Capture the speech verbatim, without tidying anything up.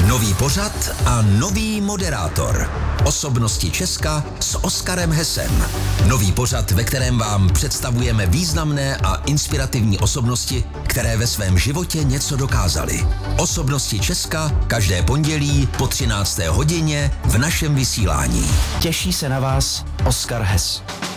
Nový pořad a nový moderátor. Osobnosti Česka s Oskarem Hessem. Nový pořad, ve kterém vám představujeme významné a inspirativní osobnosti, které ve svém životě něco dokázaly. Osobnosti Česka každé pondělí po třinácté hodině v našem vysílání. Těší se na vás Oskar Hess.